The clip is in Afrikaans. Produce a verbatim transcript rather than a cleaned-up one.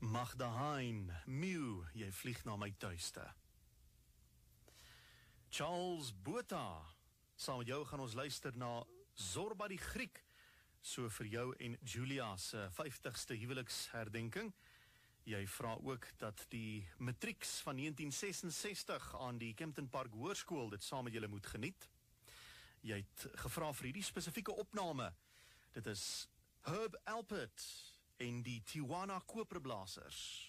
Magda Hein, Mew, jy vlieg na my tuiste. Charles Botha, saam met jou gaan ons luister na Zorba die Griek, so vir jou en Julia se vyftigste huweliksherdenking. Jy vra ook dat die matrieks van negentien sesensestig aan die Kempton Park Hoërskool dit saam met julle moet geniet. Jy het gevra vir hierdie spesifieke opname. Dit is Herb Alpert en die Tijuana Koperblasers.